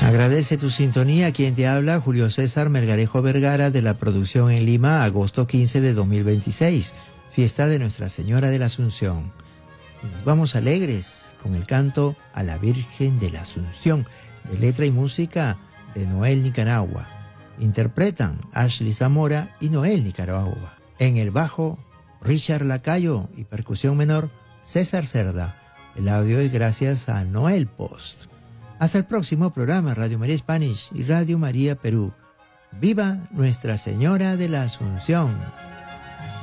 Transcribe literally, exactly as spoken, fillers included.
Agradece tu sintonía. Quien te habla, Julio César Melgarejo Vergara, de la producción en Lima, agosto quince de dos mil veintiséis, fiesta de Nuestra Señora de la Asunción. Nos vamos alegres con el canto a la Virgen de la Asunción, de letra y música de Noel Nicaragua. Interpretan Ashley Zamora y Noel Nicaragua. En el bajo, Richard Lacayo, y percusión menor, César Cerda. El audio es gracias a Noel Post. Hasta el próximo programa, Radio María Spanish y Radio María Perú. ¡Viva Nuestra Señora de la Asunción!